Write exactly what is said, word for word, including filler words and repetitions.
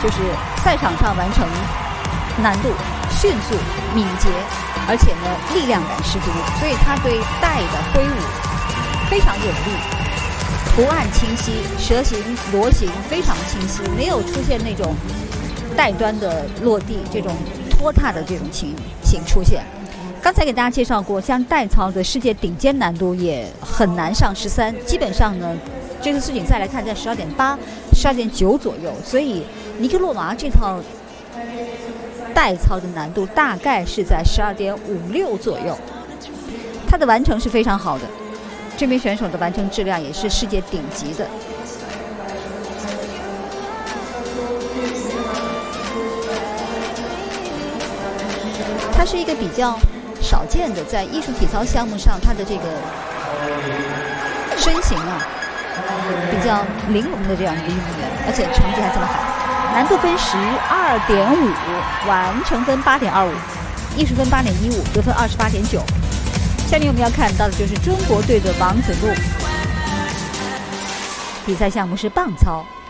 就是赛场上完成难度迅速、敏捷，而且呢力量感十足，所以他对带的挥舞非常有力，图案清晰，蛇形、螺形非常清晰，没有出现那种带端的落地这种拖沓的这种情形出现。刚才给大家介绍过，像带操的世界顶尖难度也很难上十三，基本上呢这次世锦赛来看在十二点八、十二点九左右，所以尼克洛娃这套带操的难度大概是在十二点五六左右，他的完成是非常好的，这名选手的完成质量也是世界顶级的。他是一个比较少见的在艺术体操项目上，他的这个身形啊比较玲珑的这样一个运动员，而且成绩还这么好。难度分十二点五，完成分八点二五，艺术分八点一五，得分二十八点九。下面我们要看到的就是中国队的王子路，比赛项目是棒操。